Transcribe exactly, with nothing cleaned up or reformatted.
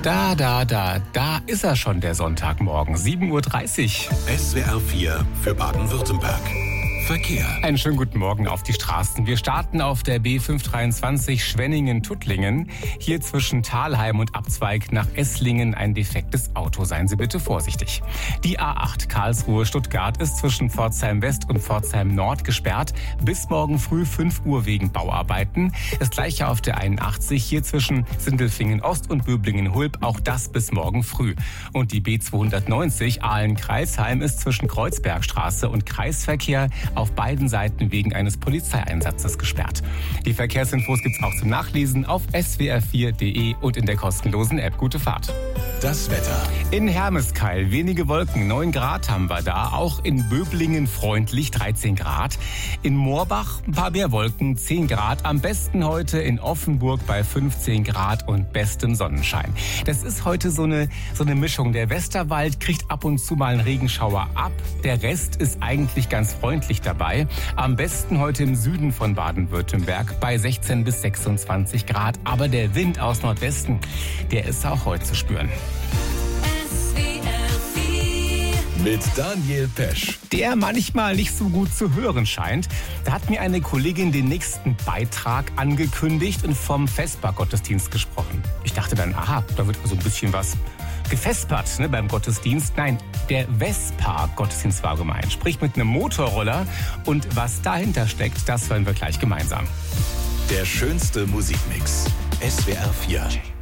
Da, da, da, da ist er schon, der Sonntagmorgen, sieben Uhr dreißig. S W R vier für Baden-Württemberg. Verkehr. Einen schönen guten Morgen auf die Straßen. Wir starten auf der B fünf dreiundzwanzig Schwenningen-Tuttlingen. Hier zwischen Thalheim und Abzweig nach Esslingen ein defektes Auto. Seien Sie bitte vorsichtig. Die A acht Karlsruhe-Stuttgart ist zwischen Pforzheim West und Pforzheim Nord gesperrt. Bis morgen früh fünf Uhr wegen Bauarbeiten. Das gleiche auf der einundachtzig hier zwischen Sindelfingen Ost und Böblingen-Hulb. Auch das bis morgen früh. Und die B zweihundertneunzig Aalen-Kreisheim ist zwischen Kreuzbergstraße und Kreisverkehr auf beiden Seiten wegen eines Polizeieinsatzes gesperrt. Die Verkehrsinfos gibt's auch zum Nachlesen auf s w r vier punkt d e und in der kostenlosen App. Gute Fahrt. Das Wetter. In Hermeskeil wenige Wolken, neun Grad haben wir da. Auch in Böblingen freundlich, dreizehn Grad. In Moorbach ein paar mehr Wolken, zehn Grad. Am besten heute in Offenburg bei fünfzehn Grad und bestem Sonnenschein. Das ist heute so eine, so eine Mischung. Der Westerwald kriegt ab und zu mal einen Regenschauer ab. Der Rest ist eigentlich ganz freundlich dabei. Am besten heute im Süden von Baden-Württemberg bei sechzehn bis sechsundzwanzig Grad. Aber der Wind aus Nordwesten, der ist auch heute zu spüren. Mit Daniel Pesch. Der manchmal nicht so gut zu hören scheint. Da hat mir eine Kollegin den nächsten Beitrag angekündigt und vom Vesper-Gottesdienst gesprochen. Ich dachte dann, aha, da wird also ein bisschen was gefespert, ne, beim Gottesdienst. Nein, der Vespa-Gottesdienst war gemeint. Sprich mit einem Motorroller. Und was dahinter steckt, das hören wir gleich gemeinsam. Der schönste Musikmix. S W R vier.